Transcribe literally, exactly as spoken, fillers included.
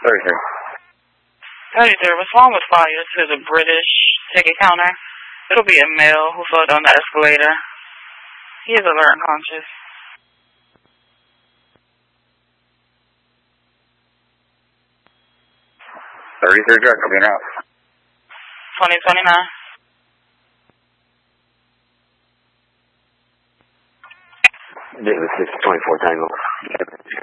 thirty-three. thirty-three, respond with fire to the British ticket counter. It'll be a male who fell down the escalator. He is alert and conscious. thirty-three direct, I'll be in route. twenty twenty-nine. David six twenty-four Tango.